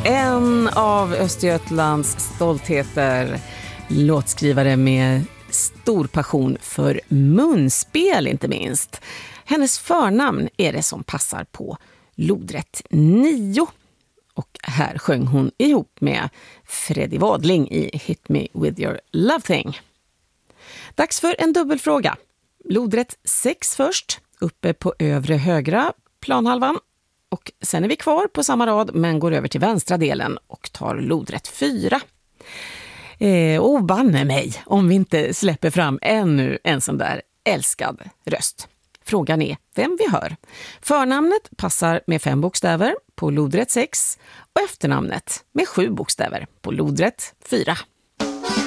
En av Östergötlands stoltheter, låtskrivare med stor passion för munspel inte minst. Hennes förnamn är det som passar på lodrätt 9. Och här sjöng hon ihop med Freddie Wadling i Hit Me With Your Love Thing. Dags för en dubbelfråga. Lodrätt 6 först, uppe på övre högra planhalvan. Och sen är vi kvar på samma rad men går över till vänstra delen och tar lodrätt 4. Och banne mig om vi inte släpper fram ännu en sån där älskad röst. Frågan är vem vi hör. Förnamnet passar med 5 bokstäver på lodrätt 6 och efternamnet med 7 bokstäver på lodrätt 4.